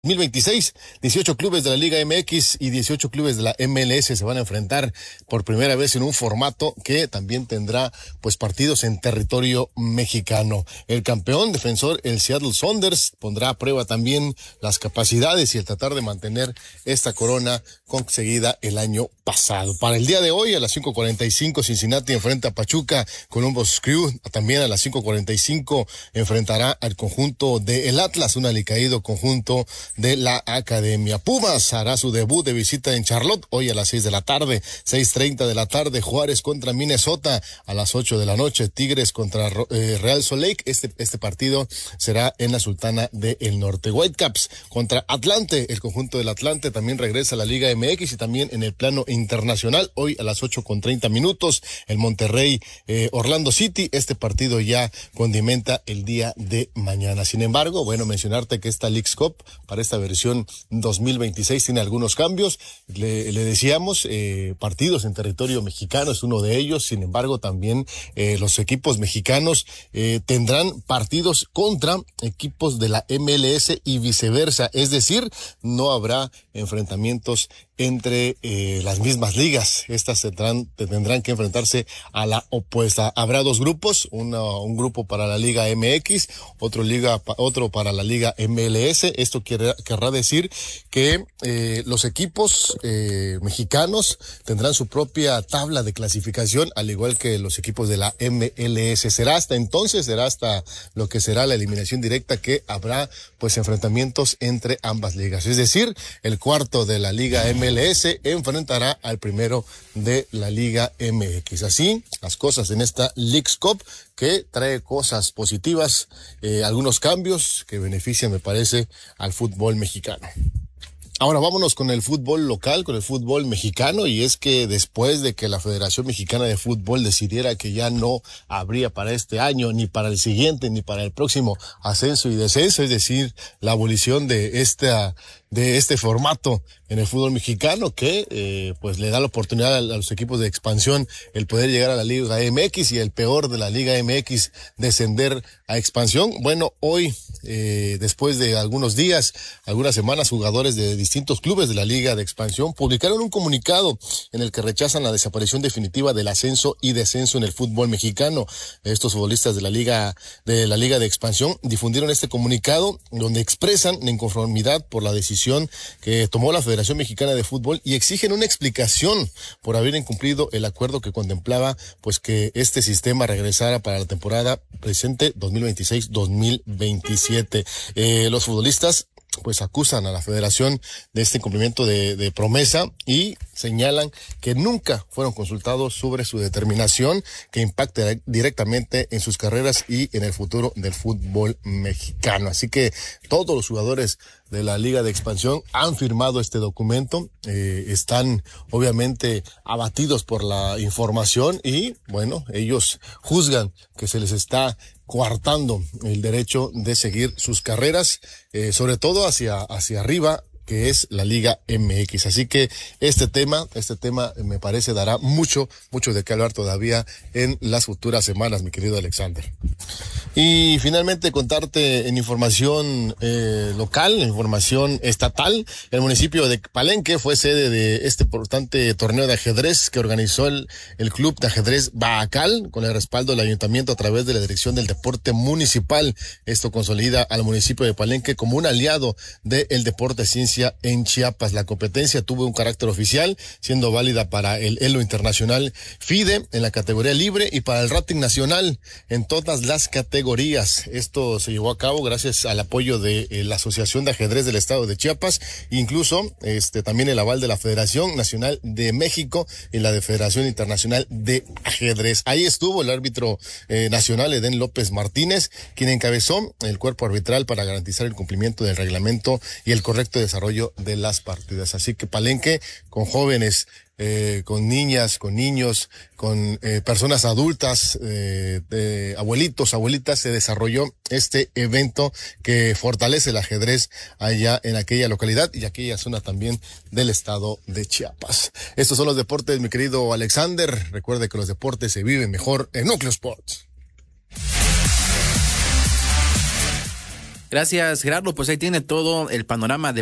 2026, 18 clubes de la Liga MX y 18 clubes de la MLS se van a enfrentar por primera vez en un formato que también tendrá pues partidos en territorio mexicano. El campeón defensor, el Seattle Sounders, pondrá a prueba también las capacidades y el tratar de mantener esta corona conseguida el año pasado. Para el día de hoy, a las 5:45, Cincinnati enfrenta a Pachuca. Columbus Crew también a las 5:45 enfrentará al conjunto de el Atlas, un alicaído conjunto de la Academia. Pumas hará su debut de visita en Charlotte hoy a las 6 de la tarde, 6:30 de la tarde, Juárez contra Minnesota a las 8 de la noche, Tigres contra Real Salt Lake. Este partido será en la Sultana del Norte. Whitecaps contra Atlante, el conjunto del Atlante también regresa a la Liga MX y también en el plano internacional hoy a las 8:30. El Monterrey Orlando City, este partido ya condimenta el día de mañana. Sin embargo, bueno, mencionarte que esta Leagues Cup para esta versión 2026 tiene algunos cambios. Le decíamos, partidos en territorio mexicano es uno de ellos. Sin embargo, también los equipos mexicanos tendrán partidos contra equipos de la MLS y viceversa. Es decir, no habrá enfrentamientos entre las mismas ligas. Estas tendrán que enfrentarse a la opuesta. Habrá dos grupos, un grupo para la Liga MX, otro para la Liga MLS. Esto querrá decir que los equipos mexicanos tendrán su propia tabla de clasificación, al igual que los equipos de la MLS. Será hasta lo que será la eliminación directa que habrá pues enfrentamientos entre ambas ligas. Es decir, el cuarto de la Liga MLS enfrentará al primero de la Liga MX. Así las cosas en esta Leagues Cup, que trae cosas positivas, algunos cambios que benefician, me parece, al fútbol mexicano. Ahora vámonos con el fútbol local, con el fútbol mexicano, y es que después de que la Federación Mexicana de Fútbol decidiera que ya no habría para este año, ni para el siguiente, ni para el próximo ascenso y descenso, es decir, la abolición de este formato en el fútbol mexicano que pues le da la oportunidad a los equipos de expansión el poder llegar a la Liga MX y el peor de la Liga MX descender a expansión. Bueno, hoy después de algunos días, algunas semanas, jugadores de distintos clubes de la Liga de Expansión publicaron un comunicado en el que rechazan la desaparición definitiva del ascenso y descenso en el fútbol mexicano. Estos futbolistas de la Liga de Expansión difundieron este comunicado donde expresan la inconformidad por la decisión que tomó la Federación Mexicana de Fútbol y exigen una explicación por haber incumplido el acuerdo que contemplaba pues que este sistema regresara para la temporada presente 2026-2027. Los futbolistas pues acusan a la federación de este incumplimiento de promesa y señalan que nunca fueron consultados sobre su determinación que impacta directamente en sus carreras y en el futuro del fútbol mexicano. Así que todos los jugadores de la Liga de Expansión han firmado este documento, están obviamente abatidos por la información y bueno, ellos juzgan que se les está coartando el derecho de seguir sus carreras, sobre todo hacia arriba, que es la Liga MX. Así que este tema me parece dará mucho de qué hablar todavía en las futuras semanas, mi querido Alexander. Y finalmente contarte en información local, información estatal, el municipio de Palenque fue sede de este importante torneo de ajedrez que organizó el Club de Ajedrez Baakal con el respaldo del ayuntamiento a través de la Dirección del Deporte Municipal. Esto consolida al municipio de Palenque como un aliado del deporte ciencia en Chiapas. La competencia tuvo un carácter oficial, siendo válida para el Elo Internacional FIDE en la categoría libre y para el rating nacional en todas las categorías. Esto se llevó a cabo gracias al apoyo de la Asociación de Ajedrez del Estado de Chiapas, incluso también el aval de la Federación Nacional de México y la de Federación Internacional de Ajedrez. Ahí estuvo el árbitro nacional Edén López Martínez, quien encabezó el cuerpo arbitral para garantizar el cumplimiento del reglamento y el correcto desarrollo de las partidas. Así que Palenque, con jóvenes, con niñas, con niños, con personas adultas, abuelitos, abuelitas, se desarrolló este evento que fortalece el ajedrez allá en aquella localidad y aquella zona también del estado de Chiapas. Estos son los deportes, mi querido Alexander. Recuerde que los deportes se viven mejor en Núcleo Sports. Gracias, Gerardo. Pues ahí tiene todo el panorama